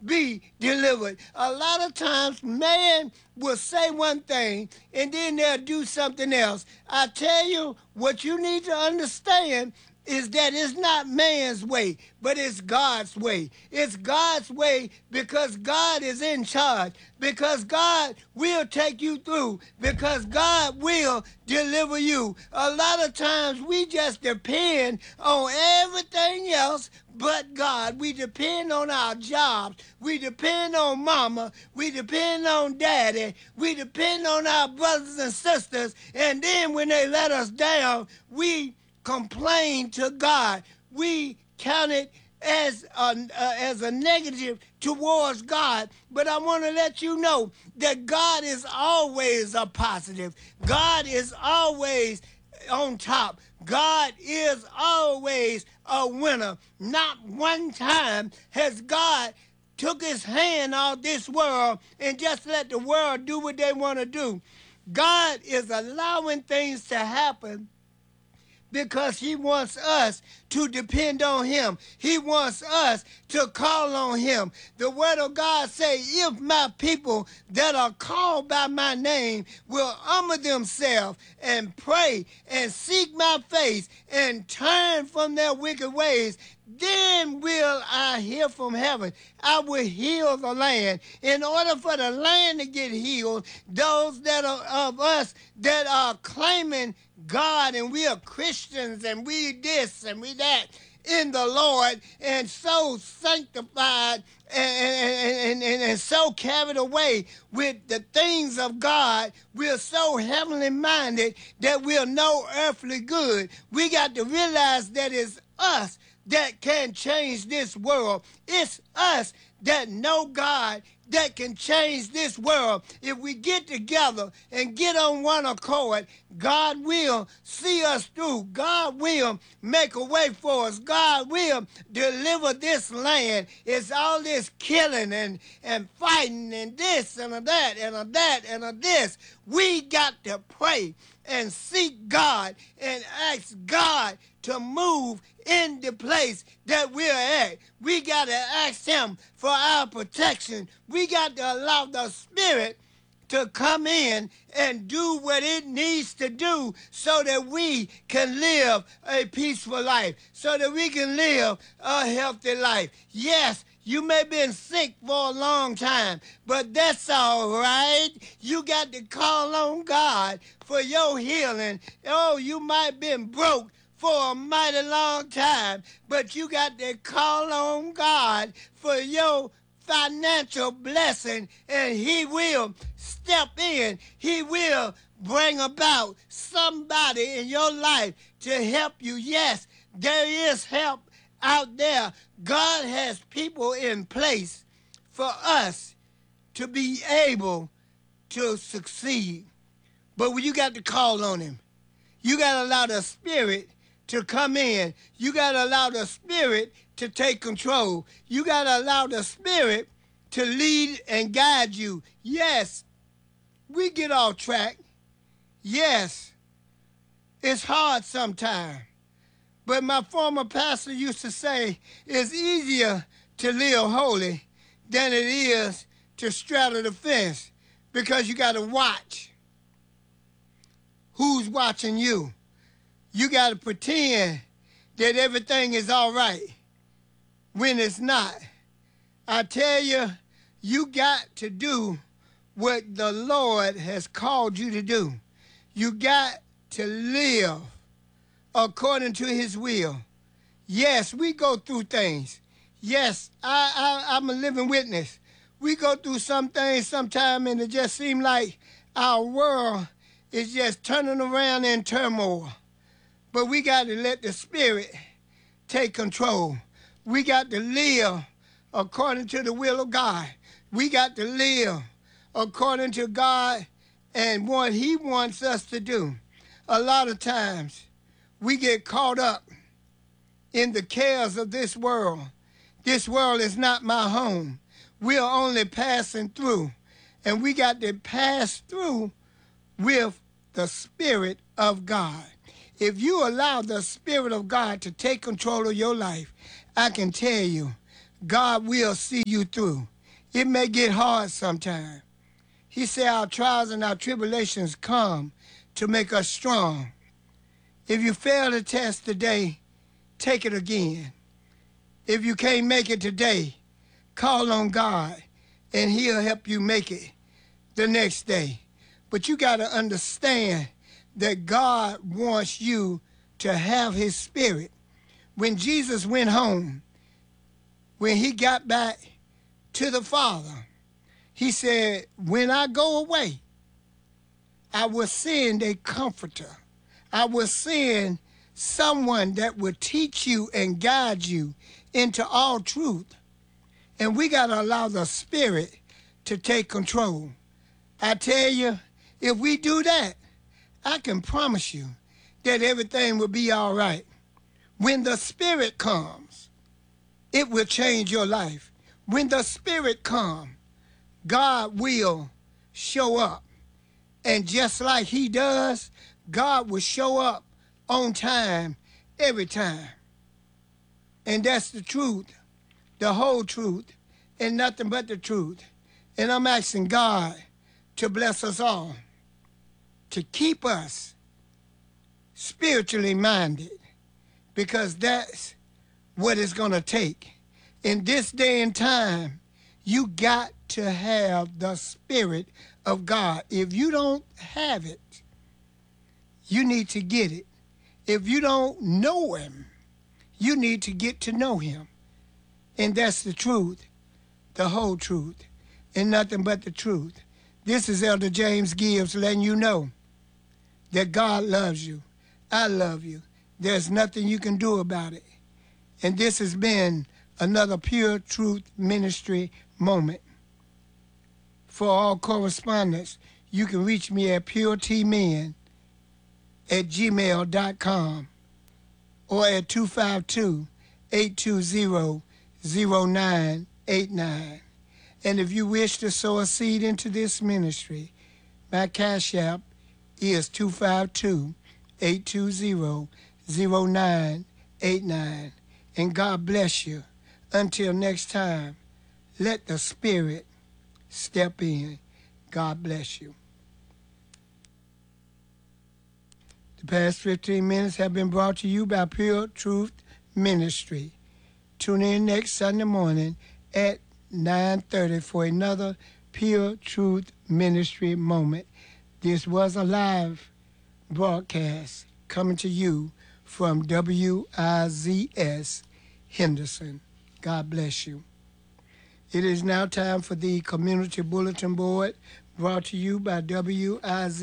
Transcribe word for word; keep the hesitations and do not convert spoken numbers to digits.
be delivered. A lot of times, man will say one thing and then they'll do something else. I tell you, what you need to understand is that it's not man's way, but it's God's way. It's God's way because God is in charge, because God will take you through, because God will deliver you. A lot of times we just depend on everything else but God. We depend on our jobs. We depend on mama. We depend on daddy. We depend on our brothers and sisters. And then when they let us down, we complain to God. We count it as a, uh, as a negative towards God. But I want to let you know that God is always a positive. God is always on top. God is always a winner. Not one time has God took his hand off this world and just let the world do what they want to do. God is allowing things to happen because he wants us to depend on him. He wants us to call on him. The word of God say, if my people that are called by my name will humble themselves and pray and seek my face and turn from their wicked ways, then will I hear from heaven. I will heal the land. In order for the land to get healed, those that are of us that are claiming God and we are Christians and we this and we that in the Lord and so sanctified and, and, and, and so carried away with the things of God, we're so heavenly minded that we're no earthly good. We got to realize that it's us that can change this world. It's us that know God that can change this world. If we get together and get on one accord, God will see us through. God will make a way for us. God will deliver this land. It's all this killing and, and fighting and this and a that and a that and a this. We got to pray and seek God and ask God to move in the place that we're at. We got to ask him for our protection. We got to allow the Spirit to come in and do what it needs to do so that we can live a peaceful life, so that we can live a healthy life. Yes, you may have been sick for a long time, but that's all right. You got to call on God for your healing. Oh, you might have been broke for a mighty long time, but you got to call on God for your financial blessing, and he will step in. He will bring about somebody in your life to help you. Yes, there is help out there. God has people in place for us to be able to succeed. But when you got to call on him, you got to allow the Spirit to come in. You got to allow the Spirit to take control. You got to allow the Spirit to lead and guide you. Yes, we get off track. Yes, it's hard sometimes. But my former pastor used to say, it's easier to live holy than it is to straddle the fence, because you got to watch who's watching you. You got to pretend that everything is all right when it's not. I tell you, you got to do what the Lord has called you to do. You got to live according to his will. Yes, we go through things. Yes, I, I, I'm a living witness. We go through some things sometime and it just seems like our world is just turning around in turmoil. But we got to let the Spirit take control. We got to live according to the will of God. We got to live according to God and what he wants us to do. A lot of times we get caught up in the cares of this world. This world is not my home. We are only passing through, and we got to pass through with the Spirit of God. If you allow the Spirit of God to take control of your life, I can tell you, God will see you through. It may get hard sometimes. He said our trials and our tribulations come to make us strong. If you fail the test today, take it again. If you can't make it today, call on God and he'll help you make it the next day. But you got to understand that God wants you to have his spirit. When Jesus went home, when he got back to the Father, he said, when I go away, I will send a comforter. I will send someone that will teach you and guide you into all truth. And we got to allow the Spirit to take control. I tell you, if we do that, I can promise you that everything will be all right. When the Spirit comes, it will change your life. When the Spirit comes, God will show up. And just like he does, God will show up on time every time. And that's the truth, the whole truth, and nothing but the truth. And I'm asking God to bless us all, to keep us spiritually minded, because that's what it's going to take. In this day and time, you got to have the Spirit of God. If you don't have it, you need to get it. If you don't know him, you need to get to know him. And that's the truth, the whole truth, and nothing but the truth. This is Elder James Gibbs letting you know that God loves you. I love you. There's nothing you can do about it. And this has been another Pure Truth Ministry moment. For all correspondence, you can reach me at puretmen at gmail dot com or at two five two, eight two zero, zero nine eight nine. And if you wish to sow a seed into this ministry, my cash app is two five two, eight two zero, zero nine eight nine. And God bless you. Until next time, let the Spirit step in. God bless you. The past fifteen minutes have been brought to you by Pure Truth Ministry. Tune in next Sunday morning at nine thirty for another Pure Truth Ministry moment. This was a live broadcast coming to you from W I Z S Henderson. God bless you. It is now time for the Community Bulletin Board, brought to you by W I Z